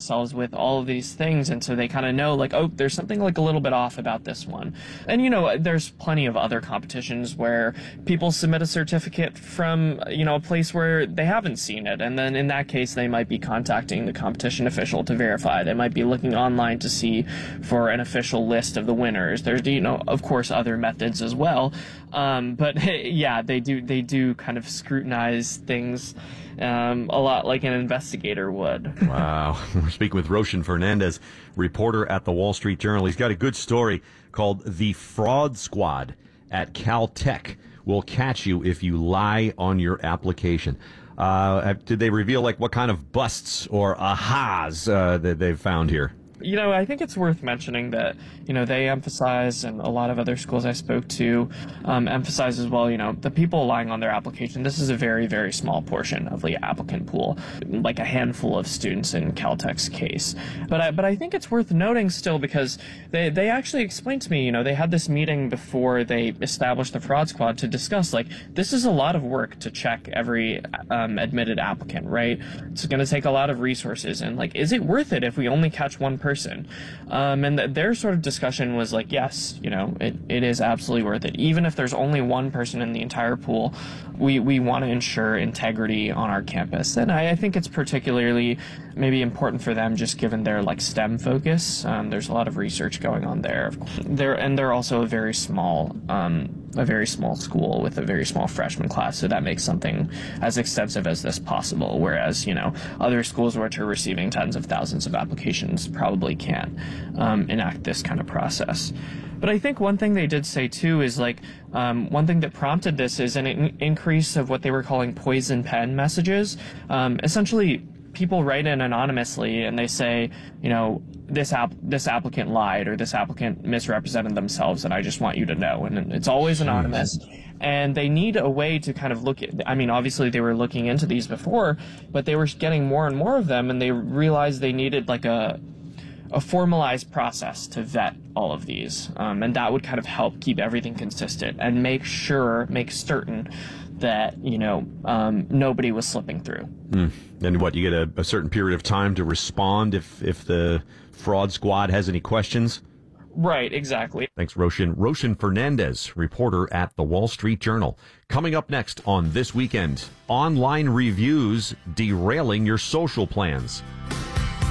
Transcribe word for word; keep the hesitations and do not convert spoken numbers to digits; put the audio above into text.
themselves with all of these things, and so they kind of know, like, oh, there's something like a little bit off about this one. And, you know, there's plenty of other competitions where people submit a certificate from, you know, a place where they haven't seen it, and then in that case, they might be contacting the competition official to verify. They might be looking online to see for an official list of the winners. There's, you know, of course, other methods as well. Um, but yeah, they do, they do kind of scrutinize things Um, a lot like an investigator would. Wow. We're speaking with Roshan Fernandez, reporter at the Wall Street Journal. He's got a good story called The Fraud Squad at Caltech Will Catch You If You Lie on Your Application. Uh, did they reveal, like, what kind of busts or ahas uh, that they've found here? You know, I think it's worth mentioning that, you know, they emphasize, and a lot of other schools I spoke to um, emphasize as well, you know, the people lying on their application, this is a very, very small portion of the applicant pool, like a handful of students in Caltech's case. But I, but I think it's worth noting still, because they, they actually explained to me, you know, they had this meeting before they established the fraud squad to discuss, like, this is a lot of work to check every um, admitted applicant, right? It's going to take a lot of resources, and, like, is it worth it if we only catch one person? person. Um, and th- their sort of discussion was like, yes, you know, it, it is absolutely worth it. Even if there's only one person in the entire pool, we, we want to ensure integrity on our campus. And I, I think it's particularly maybe important for them just given their like STEM focus. Um, there's a lot of research going on there. They're, and they're also a very small, um, a very small school with a very small freshman class, so that makes something as extensive as this possible, whereas, you know, other schools which are receiving tens of thousands of applications probably can't um, enact this kind of process. But I think one thing they did say too is like um, one thing that prompted this is an in- increase of what they were calling poison pen messages. Um, essentially, people write in anonymously and they say, you know, this app, this applicant lied or this applicant misrepresented themselves, and I just want you to know. And it's always anonymous. And they need a way to kind of look at, I mean, obviously they were looking into these before, but they were getting more and more of them, and they realized they needed like a a formalized process to vet all of these. Um, and that would kind of help keep everything consistent and make sure, make certain that, you know, um, nobody was slipping through. Mm. And what, you get a, a certain period of time to respond if, if the fraud squad has any questions? Right, exactly. Thanks, Roshan. Roshan Fernandez, reporter at the Wall Street Journal. Coming up next on This Weekend, online reviews derailing your social plans.